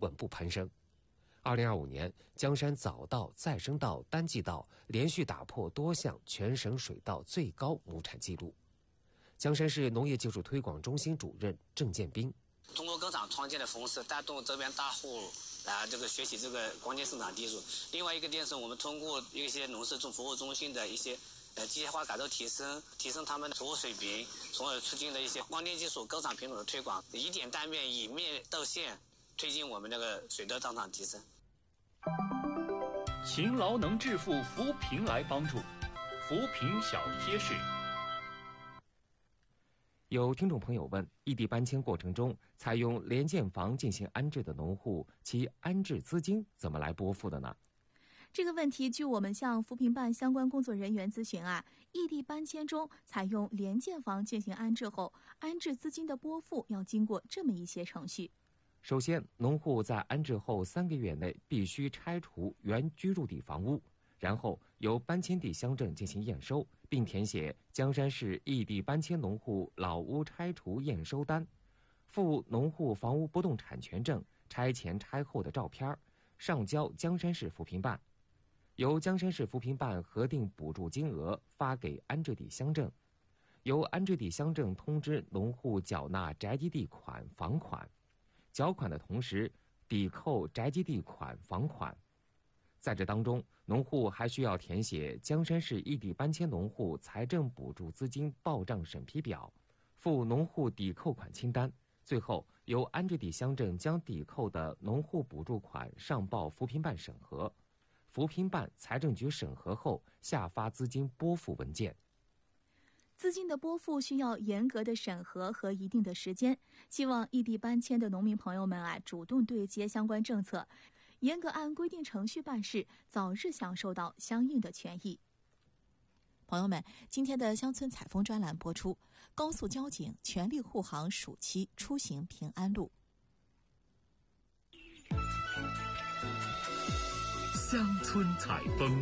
稳步攀升。2025年，江山早稻、再生稻、单季稻连续打破多项全省水稻最高亩产纪录。江山市农业技术推广中心主任郑建斌： 通过耕场创建的方式，带动周边大户来学习这个光电生长技术。另外一个点是我们通过一些农事服务中心的一些机械化改造提升他们的服务水平，从而促进了一些光电技术耕场品种的推广，以点带面，以面到线，推进我们水稻tăng长提升。 勤劳能致富，扶贫来帮助，扶贫小贴士。 有听众朋友问，异地搬迁过程中采用联建房进行安置的农户，其安置资金怎么来拨付的呢？ 这个问题，据我们向扶贫办相关工作人员咨询异地搬迁中采用联建房进行安置后，安置资金的拨付要经过这么一些程序。 首先，农户在安置后3个月内必须拆除原居住地房屋，然后由搬迁地乡镇进行验收，并填写江山市异地搬迁农户老屋拆除验收单，附农户房屋不动产权证、拆前拆后的照片，上交江山市扶贫办，由江山市扶贫办核定补助金额发给安置地乡镇，由安置地乡镇通知农户缴纳宅基地款、房款，缴款的同时抵扣宅基地款、房款。在这当中，农户还需要填写江山市异地搬迁农户财政补助资金报账审批表，附农户抵扣款清单，最后由安置地乡镇将抵扣的农户补助款上报扶贫办审核，扶贫办、财政局审核后下发资金拨付文件。 资金的拨付需要严格的审核和一定的时间，希望异地搬迁的农民朋友们主动对接相关政策，严格按规定程序办事，早日享受到相应的权益。 朋友们，今天的乡村采风专栏播出，高速交警全力护航暑期出行平安路。 乡村采风。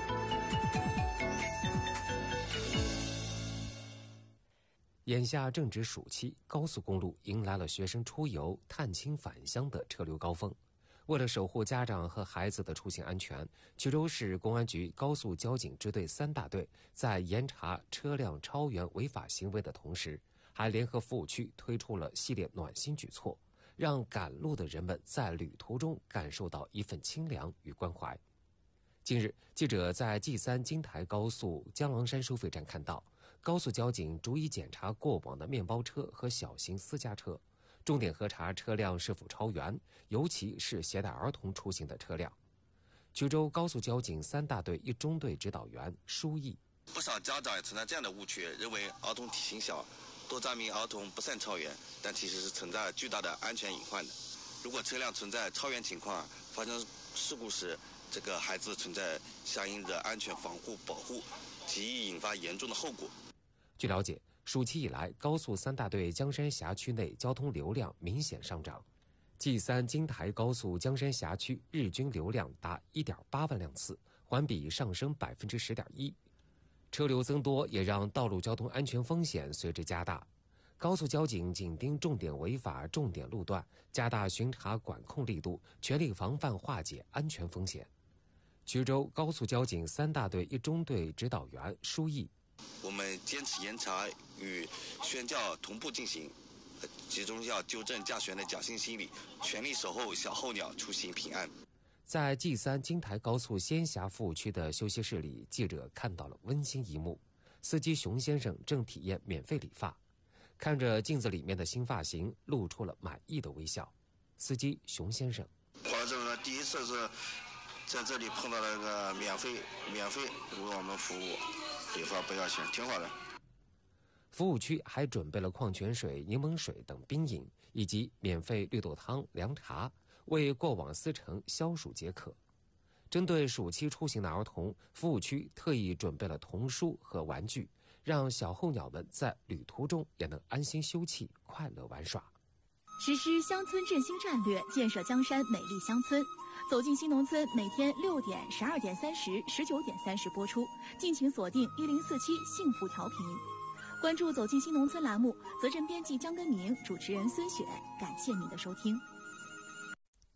眼下正值暑期，高速公路迎来了学生出游、探亲返乡的车流高峰。为了守护家长和孩子的出行安全，衢州市公安局高速交警支队3大队在严查车辆超员违法行为的同时，还联合服务区推出了系列暖心举措，让赶路的人们在旅途中感受到一份清凉与关怀。近日，记者在 G3 京台高速江郎山收费站看到，高速交警逐一检查过往的面包车和小型私家车，重点核查车辆是否超员，尤其是携带儿童出行的车辆。衢州高速交警3大队1中队指导员舒毅： 不少家长也存在这样的误区，认为儿童体型小，多载明儿童不善超员，但其实是存在巨大的安全隐患的。如果车辆存在超员情况，发生事故时，这个孩子存在相应的安全防护保护，极易引发严重的后果。 据了解，暑期以来，高速3大队江山辖区内交通流量明显上涨。G3 京台高速江山辖区日均流量达 1.8 万辆次，环比上升 10.1%。车流增多也让道路交通安全风险随之加大。高速交警紧盯重点违法重点路段，加大巡查管控力度，全力防范化解安全风险。衢州高速交警3大队1中队指导员舒毅： 我们坚持严查与宣教同步进行，集中要纠正驾驶员的侥幸心理，全力守候小候鸟出行平安。 在 G3 京台高速仙霞服务区的休息室里，记者看到了温馨一幕，司机熊先生正体验免费理发，看着镜子里面的新发型，露出了满意的微笑。司机熊先生： 我这个第一次是在这里碰到了个免费为我们服务，理发不要钱，挺好的。 服务区还准备了矿泉水、柠檬水等冰饮，以及免费绿豆汤、凉茶，为过往司乘消暑解渴。针对暑期出行的儿童，服务区特意准备了童书和玩具，让小候鸟们在旅途中也能安心休憩、快乐玩耍。 实施乡村振兴战略，建设江山美丽乡村。走进新农村，每天6点、12点30、19点30播出，敬请锁定1047幸福调频。关注走进新农村栏目，责任编辑江根明，主持人孙雪，感谢您的收听。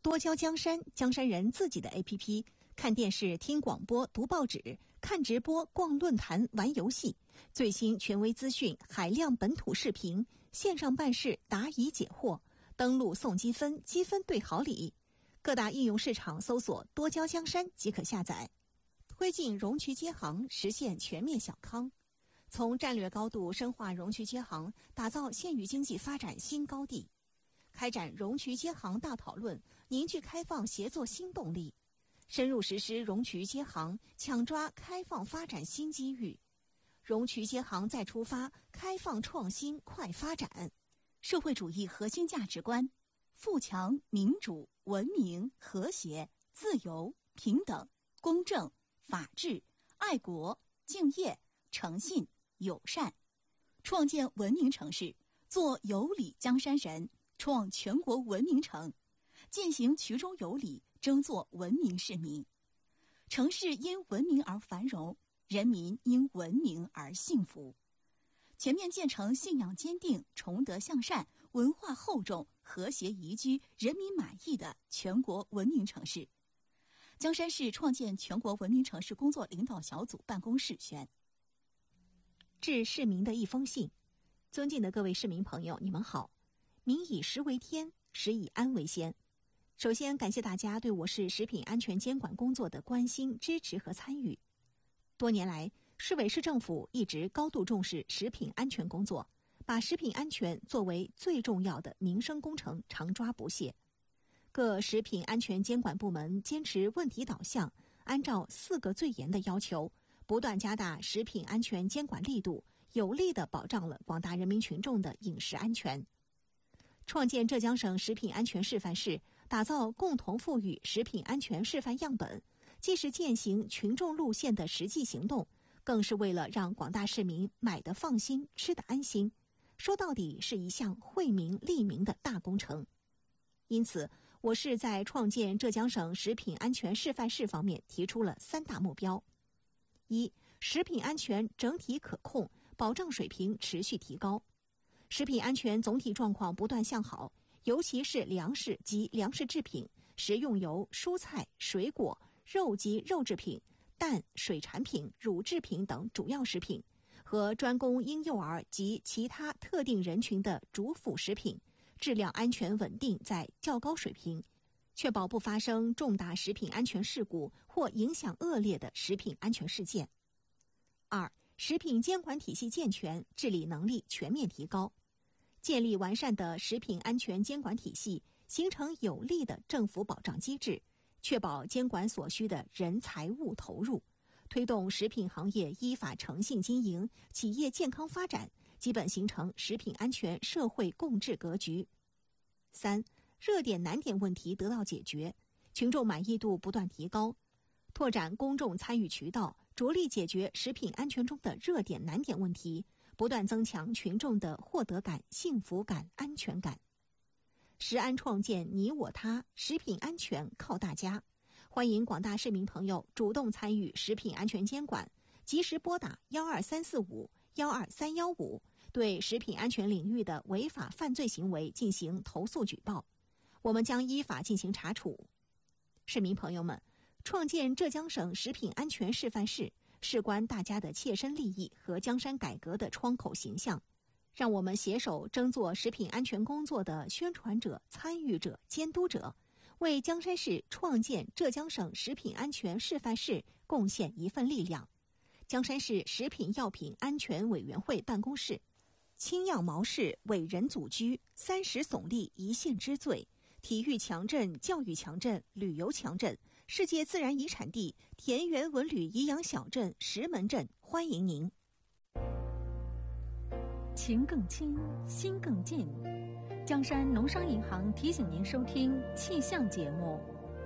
多交江山，江山人自己的 APP， 看电视、听广播、读报纸、看直播、逛论坛、玩游戏，最新权威资讯、海量本土视频，线上办事答疑解惑，登录送积分，积分兑好礼。各大应用市场搜索多交江山即可下载。推进容渠接行，实现全面小康。从战略高度深化容渠接行，打造县域经济发展新高地。开展容渠接行大讨论，凝聚开放协作新动力，深入实施容渠接行，抢抓开放发展新机遇。容渠接行再出发，开放创新快发展。 社会主义核心价值观：富强、民主、文明、和谐、自由、平等、公正、法治、爱国、敬业、诚信、友善。创建文明城市，做有礼江山人，创全国文明城，践行衢中有礼，争做文明市民。城市因文明而繁荣，人民因文明而幸福。全面建成信仰坚定、崇德向善、文化厚重、和谐宜居、人民满意的全国文明城市。江山市创建全国文明城市工作领导小组办公室宣： 致市民的一封信。尊敬的各位市民朋友，你们好。民以食为天，食以安为先。首先感谢大家对我市食品安全监管工作的关心、支持和参与。多年来，市委市政府一直高度重视食品安全工作，把食品安全作为最重要的民生工程，常抓不懈。各食品安全监管部门坚持问题导向，按照4个最严的要求，不断加大食品安全监管力度，有力地保障了广大人民群众的饮食安全。创建浙江省食品安全示范市，打造共同富裕食品安全示范样本，既是践行群众路线的实际行动，更是为了让广大市民买得放心、吃得安心。说到底是一项惠民利民的大工程。因此，我市在创建浙江省食品安全示范市方面提出了3大目标：一、食品安全整体可控，保障水平持续提高。食品安全总体状况不断向好，尤其是粮食及粮食制品、食用油、蔬菜、水果、肉及肉制品、蛋、水产品、乳制品等主要食品和专供婴幼儿及其他特定人群的主辅食品，质量安全稳定在较高水平，确保不发生重大食品安全事故或影响恶劣的食品安全事件。2、食品监管体系健全，治理能力全面提高。建立完善的食品安全监管体系，形成有力的政府保障机制，确保监管所需的人财物投入，推动食品行业依法诚信经营，企业健康发展，基本形成食品安全社会共治格局。3、热点难点问题得到解决，群众满意度不断提高，拓展公众参与渠道，着力解决食品安全中的热点难点问题，不断增强群众的获得感、幸福感、安全感。食安创建你我他，食品安全靠大家。欢迎广大市民朋友主动参与食品安全监管，及时拨打12345、12315，对食品安全领域的违法犯罪行为进行投诉举报，我们将依法进行查处。市民朋友们，创建浙江省食品安全示范市，事关大家的切身利益和江山改革的窗口形象，让我们携手争做食品安全工作的宣传者、参与者、监督者，为江山市创建浙江省食品安全示范市贡献一份力量。江山市食品药品安全委员会办公室：青样毛氏伟人祖居，30耸立一县之最，体育强镇、教育强镇、旅游强镇，世界自然遗产地田园文旅颐养小镇石门镇，欢迎您。 情更亲，心更近。江山农商银行提醒您收听气象节目。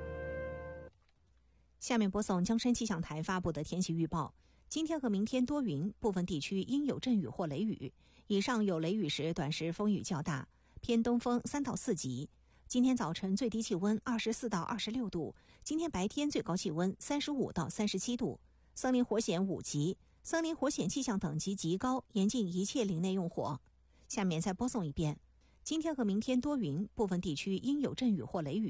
下面播送江山气象台发布的天气预报。今天和明天多云，部分地区应有阵雨或雷雨，以上有雷雨时短时风雨较大，偏东风3到4级。今天早晨最低气温24到26度，今天白天最高气温35到37度。森林火险5级，森林火险气象等级极高，严禁一切林内用火。下面再播送一遍。今天和明天多云，部分地区应有阵雨或雷雨，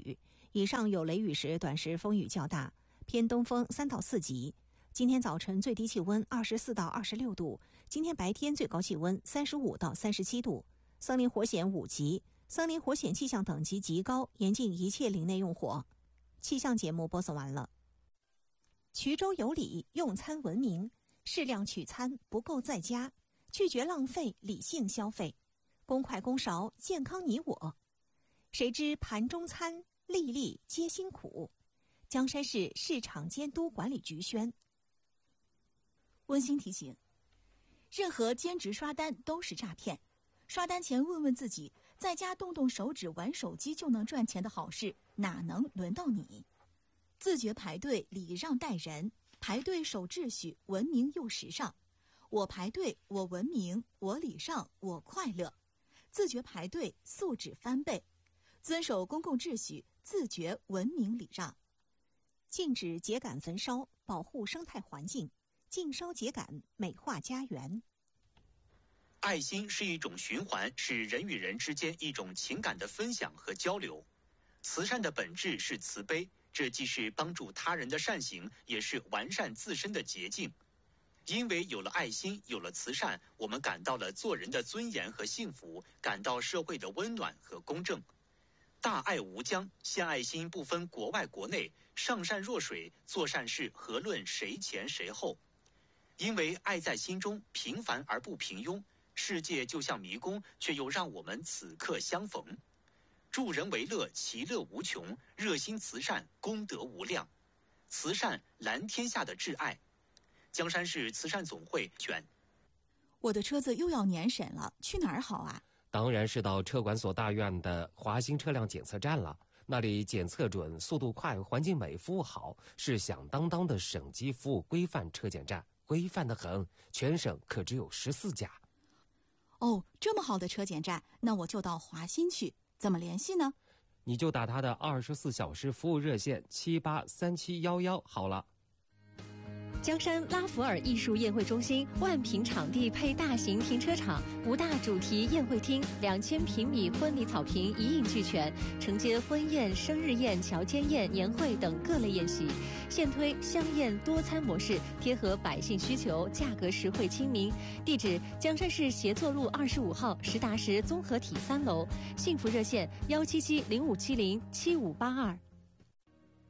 以上有雷雨时短时风雨较大，偏东风3到4级。今天早晨最低气温24到26度，今天白天最高气温35到37度。森林火险5级，森林火险气象等级极高，严禁一切林内用火。气象节目播送完了。衢州有礼，用餐文明，适量取餐，不够在家，拒绝浪费，理性消费，公筷公勺，健康你我。谁知盘中餐，粒粒皆辛苦。江山市市场监督管理局宣。 温馨提醒：任何兼职刷单都是诈骗。刷单前问问自己，在家动动手指玩手机就能赚钱的好事，哪能轮到你？自觉排队，礼让待人，排队守秩序，文明又时尚。我排队，我文明，我礼让，我快乐。自觉排队，素质翻倍。遵守公共秩序，自觉文明礼让。 禁止秸秆焚烧，保护生态环境。禁烧秸秆，美化家园。 爱心是一种循环，是人与人之间一种情感的分享和交流。慈善的本质是慈悲，这既是帮助他人的善行，也是完善自身的捷径。因为有了爱心，有了慈善，我们感到了做人的尊严和幸福，感到社会的温暖和公正。大爱无疆，献爱心不分国外国内，上善若水，做善事何论谁前谁后。因为爱在心中，平凡而不平庸，世界就像迷宫，却又让我们此刻相逢。助人为乐，其乐无穷，热心慈善，功德无量。慈善蓝天下的挚爱。江山市慈善总会卷。 我的车子又要年审了，去哪儿好啊？ 当然是到车管所大院的华新车辆检测站了。那里检测准，速度快，环境美，服务好，是响当当的省级服务规范车检站，规范得很，全省可只有14家。 哦，这么好的车检站，那我就到华新去。怎么联系呢？ 你就打他的24小时服务热线783711好了。 江山拉弗尔艺术宴会中心万平场地配大型停车场，5大主题宴会厅，2000平米婚礼草坪一应俱全，承接婚宴、生日宴、乔间宴、年会等各类宴席。现推香宴多餐模式，贴合百姓需求，价格实惠亲民。地址：江山市协作路25号实达实综合体3楼。幸福热线：17705707582。